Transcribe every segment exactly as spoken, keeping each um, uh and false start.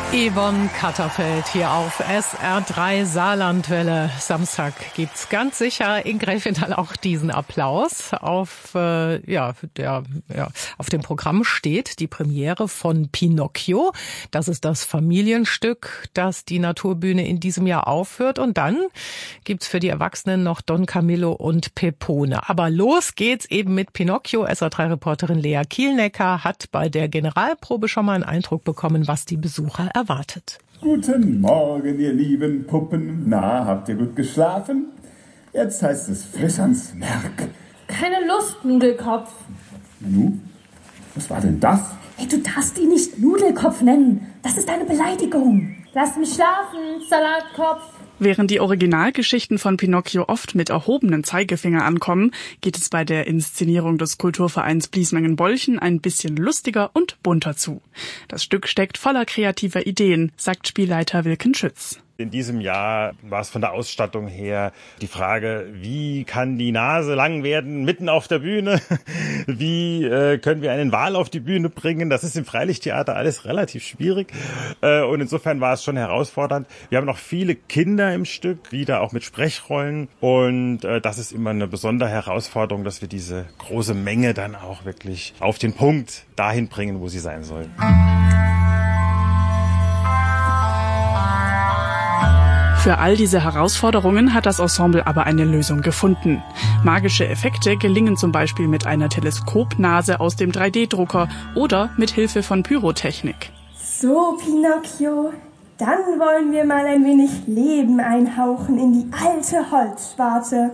Yvonne Katterfeld hier auf S R drei Saarlandwelle. Samstag gibt's ganz sicher in Gräfenthal auch diesen Applaus. Auf, äh, ja, der, ja, auf dem Programm steht die Premiere von Pinocchio. Das ist das Familienstück, das die Naturbühne in diesem Jahr aufführt. Und dann gibt's für die Erwachsenen noch Don Camillo und Pepone. Aber los geht's eben mit Pinocchio. S R drei Reporterin Lea Kielnecker hat bei der Generalprobe schon mal einen Eindruck bekommen, was die Besucher erwartet. Guten Morgen, ihr lieben Puppen. Na, habt ihr gut geschlafen? Jetzt heißt es frisch ans Werk. Keine Lust, Nudelkopf. Nanu, was war denn das? Hey, du darfst ihn nicht Nudelkopf nennen. Das ist eine Beleidigung. Lass mich schlafen, Salatkopf. Während die Originalgeschichten von Pinocchio oft mit erhobenen Zeigefinger ankommen, geht es bei der Inszenierung des Kulturvereins Bliesmengen-Bolchen ein bisschen lustiger und bunter zu. Das Stück steckt voller kreativer Ideen, sagt Spielleiter Wilken Schütz. In diesem Jahr war es von der Ausstattung her die Frage, wie kann die Nase lang werden mitten auf der Bühne? Wie äh, können wir einen Wal auf die Bühne bringen? Das ist im Freilichttheater alles relativ schwierig. Äh, und insofern war es schon herausfordernd. Wir haben noch viele Kinder im Stück, wieder auch mit Sprechrollen. Und äh, das ist immer eine besondere Herausforderung, dass wir diese große Menge dann auch wirklich auf den Punkt dahin bringen, wo sie sein soll. Für all diese Herausforderungen hat das Ensemble aber eine Lösung gefunden. Magische Effekte gelingen zum Beispiel mit einer Teleskopnase aus dem drei D Drucker oder mit Hilfe von Pyrotechnik. So, Pinocchio, dann wollen wir mal ein wenig Leben einhauchen in die alte Holzsparte.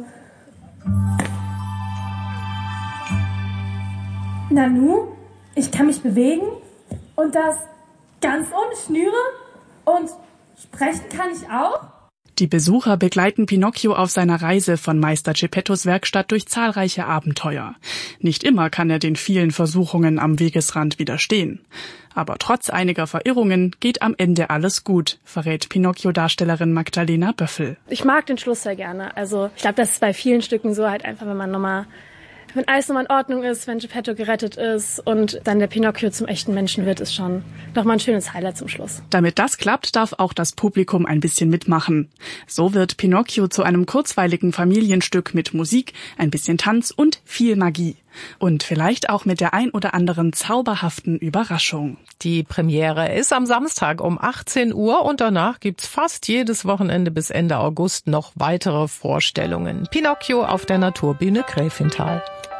Nanu, ich kann mich bewegen und das ganz ohne Schnüre und sprechen kann ich auch. Die Besucher begleiten Pinocchio auf seiner Reise von Meister Geppettos Werkstatt durch zahlreiche Abenteuer. Nicht immer kann er den vielen Versuchungen am Wegesrand widerstehen. Aber trotz einiger Verirrungen geht am Ende alles gut, verrät Pinocchio-Darstellerin Magdalena Böffel. Ich mag den Schluss sehr gerne. Also ich glaube, das ist bei vielen Stücken so halt einfach, wenn man nochmal, wenn alles nochmal in Ordnung ist, wenn Geppetto gerettet ist und dann der Pinocchio zum echten Menschen wird, ist schon nochmal ein schönes Highlight zum Schluss. Damit das klappt, darf auch das Publikum ein bisschen mitmachen. So wird Pinocchio zu einem kurzweiligen Familienstück mit Musik, ein bisschen Tanz und viel Magie. Und vielleicht auch mit der ein oder anderen zauberhaften Überraschung. Die Premiere ist am Samstag um achtzehn Uhr und danach gibt's fast jedes Wochenende bis Ende August noch weitere Vorstellungen. Pinocchio auf der Naturbühne Gräfenthal.